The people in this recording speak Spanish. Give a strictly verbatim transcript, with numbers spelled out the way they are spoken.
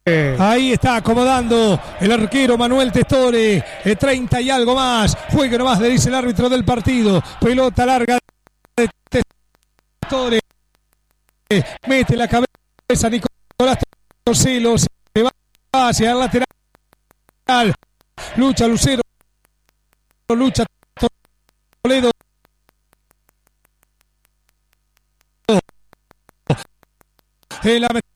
Ahí está acomodando el arquero Manuel Testore, eh, treinta y algo más. Juegue nomás, le dice el árbitro del partido. Pelota larga de Testore. Mete la cabeza Nicolás Torcelo. Se va hacia el lateral. Lucha Lucero. Lucha Toledo. En la